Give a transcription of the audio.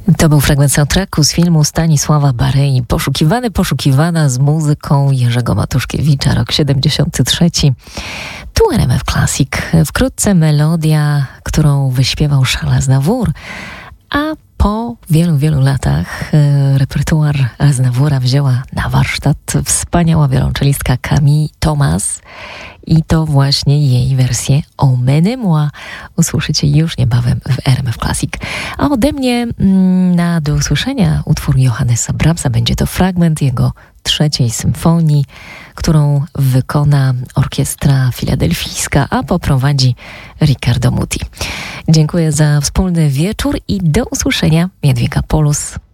To był fragment soundtracku z filmu Stanisława Barei. Poszukiwana z muzyką Jerzego Matuszkiewicza, rok 73. Tu RMF Classic. Wkrótce melodia, którą wyśpiewał Charles Aznavour, a po wielu latach repertuar Aznavoura wzięła na warsztat wspaniała wiolonczelistka Camille Thomas i to właśnie jej wersję Emmenez-moi usłyszycie już niebawem w RMF Classic. A ode mnie do usłyszenia utwór Johannesa Brahmsa. Będzie to fragment jego trzeciej symfonii, którą wykona Orkiestra Filadelfijska, a poprowadzi Riccardo Muti. Dziękuję za wspólny wieczór i do usłyszenia. Jadwiga Polus.